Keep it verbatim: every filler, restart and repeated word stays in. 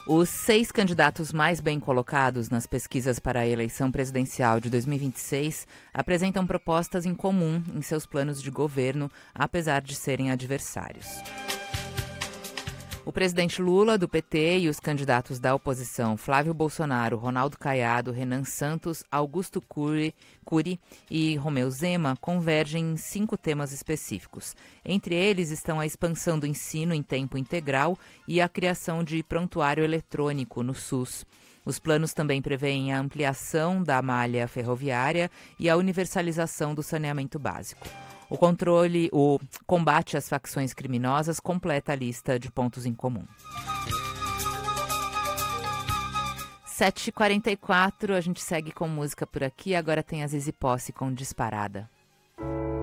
Os seis candidatos mais bem colocados nas pesquisas para a eleição presidencial de dois mil e vinte e seis apresentam propostas em comum em seus planos de governo, apesar de serem adversários. O presidente Lula, do P T, e os candidatos da oposição Flávio Bolsonaro, Ronaldo Caiado, Renan Santos, Augusto Cury, Cury e Romeu Zema convergem em cinco temas específicos. Entre eles estão a expansão do ensino em tempo integral e a criação de prontuário eletrônico no SUS. Os planos também prevêem a ampliação da malha ferroviária e a universalização do saneamento básico. O controle, o combate às facções criminosas completa a lista de pontos em comum. sete e quarenta e quatro, a gente segue com música por aqui. Agora tem a Zizi Posse com Disparada.